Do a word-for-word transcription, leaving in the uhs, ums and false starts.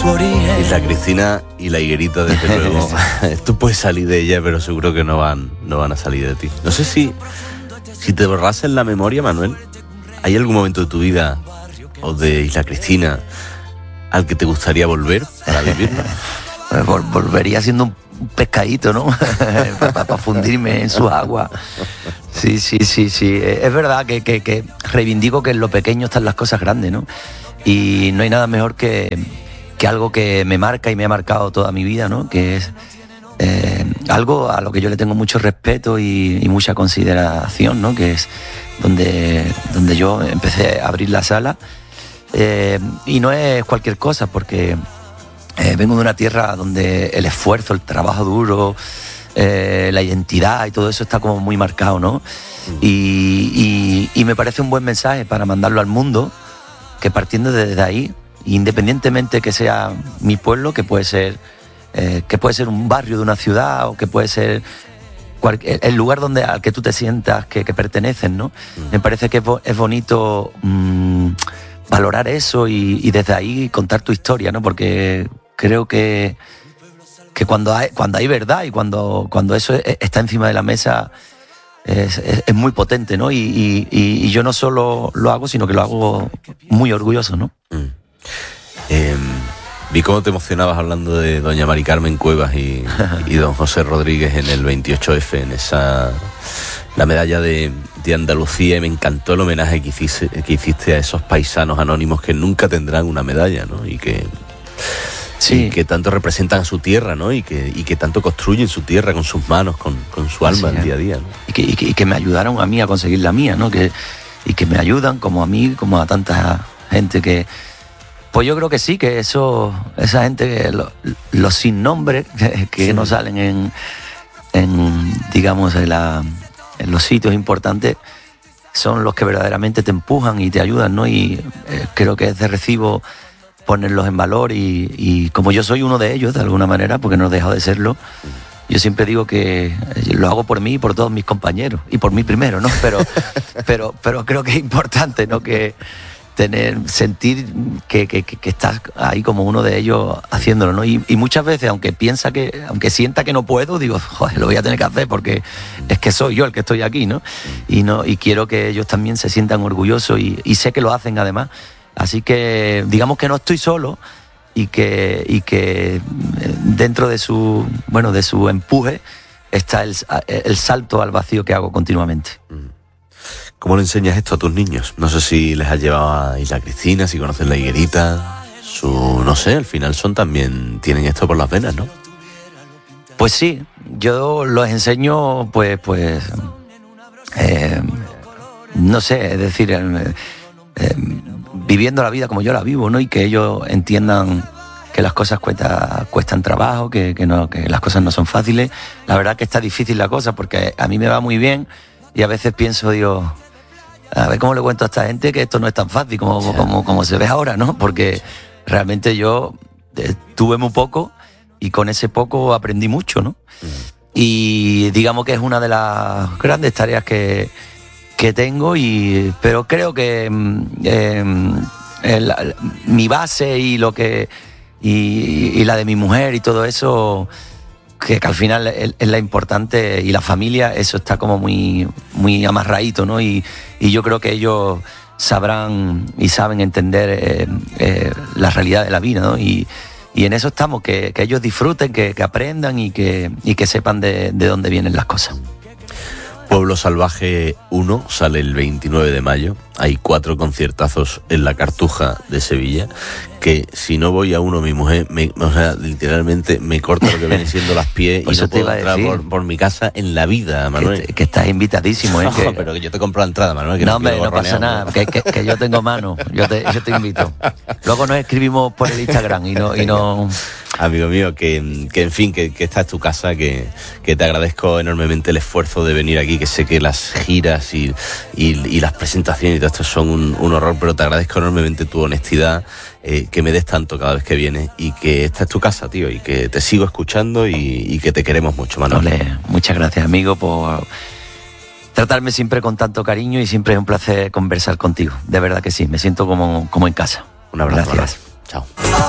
su origen. Isla Cristina y la higuerita, desde luego. Tú puedes salir de ella, pero seguro que no van, no van a salir de ti. No sé si, si te borrases la memoria, Manuel, ¿hay algún momento de tu vida o de Isla Cristina al que te gustaría volver para vivirla? Vol- volvería siendo un un pescadito, ¿no? para, para fundirme en sus aguas. Sí, sí, sí, sí. Es verdad que, que, que reivindico que en lo pequeño están las cosas grandes, ¿no? Y no hay nada mejor que, que algo que me marca y me ha marcado toda mi vida, ¿no? Que es eh, algo a lo que yo le tengo mucho respeto y, y mucha consideración, ¿no? Que es donde, donde yo empecé a abrir la sala. Eh, y no es cualquier cosa, porque Eh, vengo de una tierra donde el esfuerzo, el trabajo duro, eh, la identidad y todo eso está como muy marcado, ¿no? Mm. Y, y, y me parece un buen mensaje para mandarlo al mundo, que partiendo desde ahí, independientemente que sea mi pueblo, que puede ser, eh, que puede ser un barrio de una ciudad o que puede ser cualquier, el lugar donde, al que tú te sientas que, que perteneces, ¿no? Mm. Me parece que es, bo, es bonito mmm, valorar eso y, y desde ahí contar tu historia, ¿no? Porque creo que, que cuando hay, cuando hay verdad y cuando, cuando eso está encima de la mesa es, es, es muy potente, ¿no? Y, y, y yo no solo lo hago, sino que lo hago muy orgulloso, ¿no? Mm. Eh, vi cómo te emocionabas hablando de doña Mari Carmen Cuevas y, y don José Rodríguez en el veintiocho efe, en esa la medalla de, de Andalucía, y me encantó el homenaje que hiciste, que hiciste a esos paisanos anónimos que nunca tendrán una medalla, ¿no? Y que... Sí. Y que tanto representan a su tierra, ¿no? Y que, y que tanto construyen su tierra con sus manos, con, con su alma sí, el día a día, ¿no? Y que, y, que, y que me ayudaron a mí a conseguir la mía, ¿no? Que, y que me ayudan como a mí, como a tanta gente que... Pues yo creo que sí, que eso, esa gente, lo, los sin nombre, que, que sí. no salen en, en digamos, en, la, en los sitios importantes, son los que verdaderamente te empujan y te ayudan, ¿no? Y eh, creo que es de recibo ponerlos en valor y, y como yo soy uno de ellos de alguna manera, porque no he dejado de serlo, yo siempre digo que lo hago por mí y por todos mis compañeros y por mí primero, ¿no? Pero, pero, pero creo que es importante, ¿no? Que tener, sentir que, que, que estás ahí como uno de ellos haciéndolo, ¿no? Y, y muchas veces, aunque piensa que, aunque sienta que no puedo, digo, joder, lo voy a tener que hacer porque es que soy yo el que estoy aquí, ¿no? Y no, y quiero que ellos también se sientan orgullosos y, y sé que lo hacen además. Así que digamos que no estoy solo y que, y que dentro de su, bueno, de su empuje está el, el salto al vacío que hago continuamente. ¿Cómo le enseñas esto a tus niños? No sé si les has llevado a Isla Cristina, si conocen la higuerita, su, no sé, al final son también, tienen esto por las venas, ¿no? Pues sí, yo los enseño, pues, pues, eh, no sé, es decir, eh, eh, viviendo la vida como yo la vivo, ¿no? Y que ellos entiendan que las cosas cuesta, cuestan trabajo, que, que, no, que las cosas no son fáciles. La verdad que está difícil la cosa porque a mí me va muy bien y a veces pienso, digo, a ver cómo le cuento a esta gente que esto no es tan fácil como, sí. como, como se ve ahora, ¿no? Porque realmente yo eh, tuve muy poco y con ese poco aprendí mucho, ¿no? Mm. Y digamos que es una de las grandes tareas que que tengo, y pero creo que eh, el, mi base y lo que y, y la de mi mujer y todo eso, que, que al final es, es la importante, y la familia, eso está como muy muy amarradito, ¿no? Y, y yo creo que ellos sabrán y saben entender eh, eh, la realidad de la vida, ¿no? Y, y en eso estamos, que, que ellos disfruten, que, que aprendan y que, y que sepan de, de dónde vienen las cosas. Pueblo Salvaje uno sale el veintinueve de mayo. Hay cuatro conciertazos en la Cartuja de Sevilla, que si no voy a uno, mi mujer, me, o sea, literalmente me corta lo que vienen siendo las pies y no puedo entrar por, por mi casa en la vida, Manuel. Que, que estás invitadísimo, ¿eh? No, que... pero que yo te compro la entrada, Manuel. Que no, no, hombre, no pasa nada, que, que, que yo tengo mano, yo te, yo te invito. Luego nos escribimos por el Instagram y no... Y no... Amigo mío, que, que en fin, que, que esta es tu casa, que, que te agradezco enormemente el esfuerzo de venir aquí, que sé que las giras y, y, y las presentaciones y todo esto son un, un horror, pero te agradezco enormemente tu honestidad, eh, que me des tanto cada vez que vienes, y que esta es tu casa, tío, y que te sigo escuchando y, y que te queremos mucho, Manuel. Ole, muchas gracias, amigo, por tratarme siempre con tanto cariño, y siempre es un placer conversar contigo, de verdad que sí, me siento como, como en casa. Un abrazo. Gracias. Manuel. Chao.